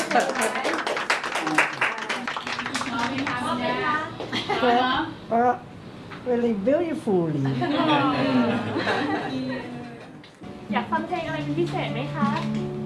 Really beautifully อยากฟังเพลงอะไรเป็นพิเศษไหมคะ